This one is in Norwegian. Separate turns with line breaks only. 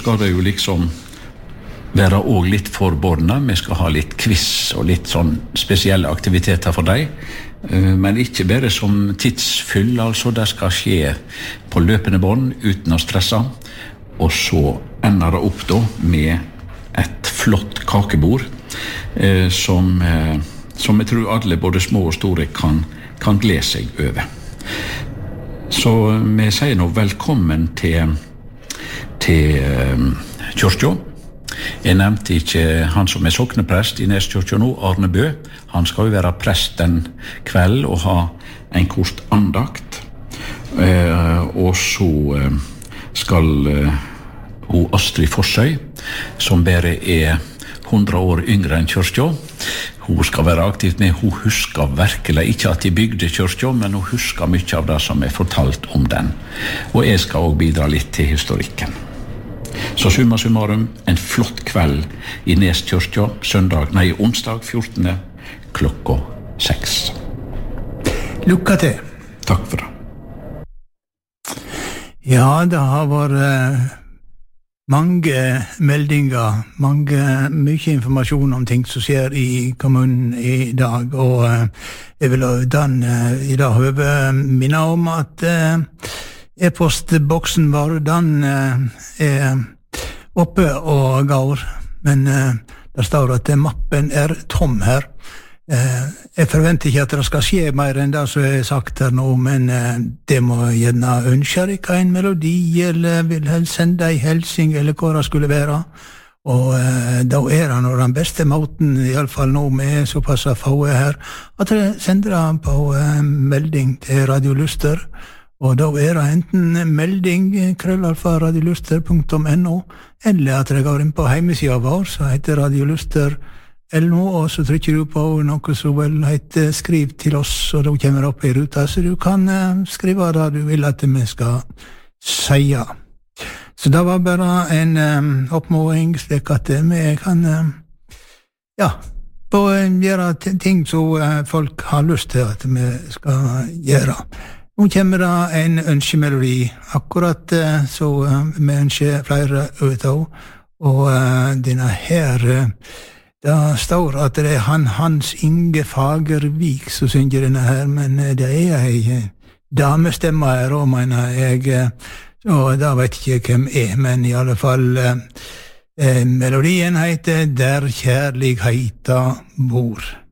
skal det jo liksom være også litt forbordnet. Vi skal ha litt quiz og litt sånn spesielle aktiviteter for deg. Men ikke bare som tidsfyll, altså. Det skal skje på løpende bånd uten å stresse. Og så ender det opp da med et flott kakebord som jeg tror alle, både små og store, kan glede seg over. Så vi sier nå velkommen til kyrkja. Jeg nevnte ikke han som sokneprest i Neskyrkja nå, Arne Bø. Han skal jo være prest den kveld og ha en kort andakt. Og så skal hun Astrid Forsøy, som bare 100 år yngre enn kyrkja, hun skal være aktivt med. Hun husker virkelig ikke at de bygde kyrkja, men hun husker mye av det som fortalt om den. Og jeg skal også bidra litt til historikken. Så summa summarum, en flott kveld i Neskyrkja, onsdag 14. klokka 6.
Lykke til.
Takk for det.
Ja, det har vært mange meldinger, mye informasjon om ting som skjer i kommunen i dag, og jeg vil i dag høve minne om at e-postboksen vår, den oppe og går, men det står at mappen tom her. Jeg forventer ikke at det skal skje mer enn det som sagt her nå, men det må gjerne ønske deg en melodi, eller vil sende en helsing, eller hva det skulle være. Og da det nå den beste måten, i alle fall nå med såpass få her, at jeg sender det på melding til Radio Luster, og da det enten melding @radioluster.no, eller at det går inn på hjemmesiden vår, så heter Radio Luster og så trykker du på noe som vel heter skriv til oss, og da kommer det opp i ruta, så du kan skrive det du vil at vi skal si. Så det var bare en oppmåling, slik at vi kan gjøre ting som folk har lyst til at vi skal gjøre. Nå kommer det en ønskemelodi, akkurat så vi ønsker flere ut av, og denne her det står at det Hans Inge Fagervik som synger denne her, men det ei damestemme her også, mener jeg, og da vet ikke hvem men i alle fall melodien heter Der kjærligheta bor.